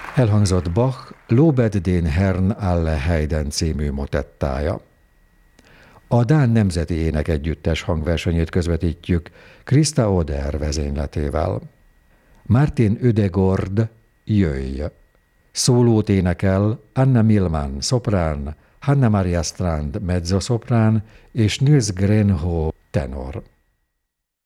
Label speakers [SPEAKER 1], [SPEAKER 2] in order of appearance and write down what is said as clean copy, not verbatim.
[SPEAKER 1] Elhangzott Bach Lobet den Herrn alle Heiden című motettája. A Dán Nemzeti Énekegyüttes hangversenyét közvetítjük Krista Oder vezényletével. Martin Ödegård, Jöjj! Szólót énekel Anna Millman, szoprán, Hanna Maria Strand, mezzoszoprán és Nils Grenho, tenor.